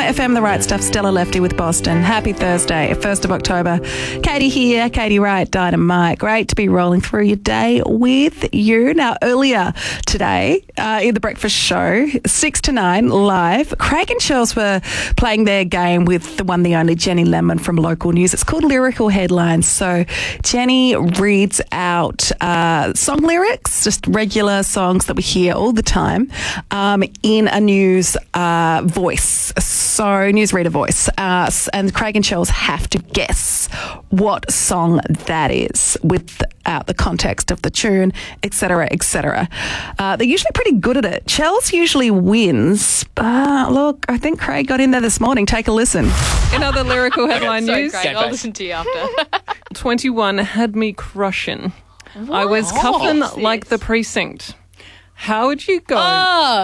FM, The Right Stuff, Stella Lefty with Boston. Happy Thursday, 1st of October. Katie here, Katie Wright, Dynamite. Great to be rolling through your day with you. Now, earlier today in the breakfast show, 6 to 9, live, Craig and Charles were playing their game with the one, the only Jenny Lemon from Local News. It's called Lyrical Headlines. So Jenny reads out song lyrics, just regular songs that we hear all the time, in a news voice. So newsreader voice. And Craig and Charles have to guess what song that is without the context of the tune, etc., etc. They're usually pretty good at it. Charles usually wins. Look, I think Craig got in there this morning. Take a listen. In other lyrical headline news, Craig, I'll listen to you after. 21 had me crushing. I was cuffing like the precinct. How would you go?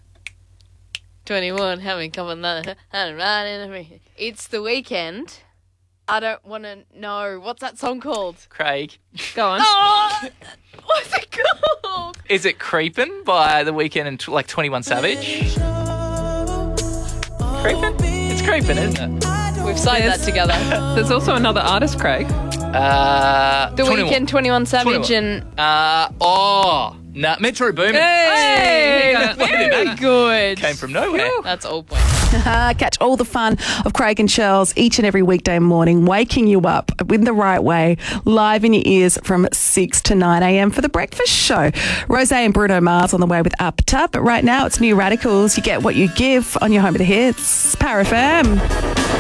21, having come on that. It's the weekend. I don't want to know. What's that song called? Craig. Go on. Oh, what's it called? Is it Creepin' by The Weeknd and 21 Savage? Creepin'? It's Creepin', isn't it? We've signed that together. There's also another artist, Craig. The 21. Weeknd, 21 Savage 21. and... Metro Boomin. Hey! Very good. Came from nowhere. That's all points. Catch all the fun of Craig and Charles each and every weekday morning, waking you up in the right way, live in your ears from 6 to 9 a.m. for the breakfast show. Rosé and Bruno Mars on the way with Up Top, but right now it's New Radicals. You get what you give on your home of the hits. Power FM.